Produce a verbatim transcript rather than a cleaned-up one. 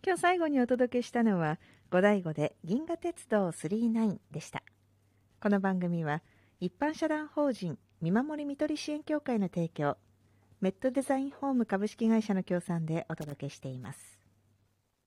今日最後にお届けしたのは五醍醐で銀河鉄道さんじゅうきゅうでした。この番組は一般社団法人見守りみとり支援協会の提供、メットデザインホーム株式会社の協賛でお届けしています。